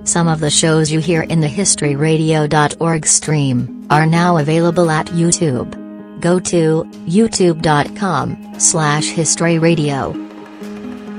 Some of the shows you hear in the historyradio.org stream are now available at YouTube. Go to youtube.com/historyradio.